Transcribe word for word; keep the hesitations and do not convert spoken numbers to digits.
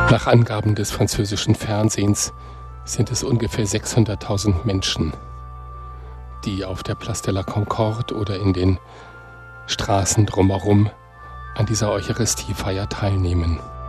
Nach Angaben des französischen Fernsehens sind es ungefähr sechshunderttausend Menschen, die auf der Place de la Concorde oder in den Straßen drumherum an dieser Eucharistiefeier teilnehmen.